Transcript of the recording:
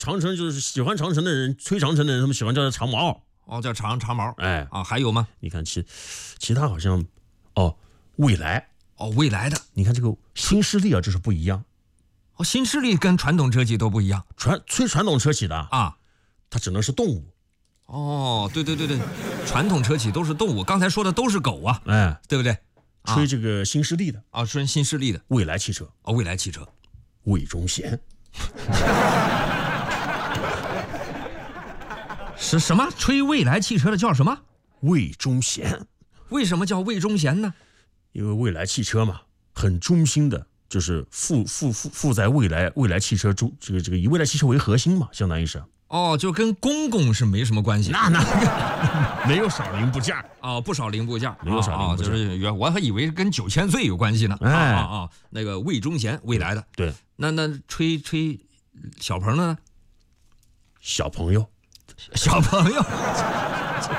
长城就是喜欢长城的人，吹长城的人，他们喜欢叫它长毛。 哦，叫长毛。 哎啊，还有吗？ 你看其他好像蔚来。 哦，蔚来的。 你看这个新势力啊，就是不一样。 哦，新势力跟传统车企都不一样。 吹传统车企的啊， 它只能是动物。 哦，对，传统车企都是动物，刚才说的都是狗啊， 哎， 对不对？ 吹这个新势力的啊，吹新势力的蔚来汽车。 哦，蔚来汽车， 魏忠贤。 是什么？吹蔚来汽车的叫什么？ 魏忠贤。 为什么叫魏忠贤呢？ 因为蔚来汽车嘛，很忠心的，就是附在蔚来汽车中，这个以蔚来汽车为核心嘛，相当于是。 哦，就跟公共是没什么关系。 那没有少零部件。 哦，不少零部件， 没有少零部件。 就是我还以为是跟9000岁有关系呢。那个魏忠贤，蔚来的。 对。 那吹小鹏呢？ 小朋友。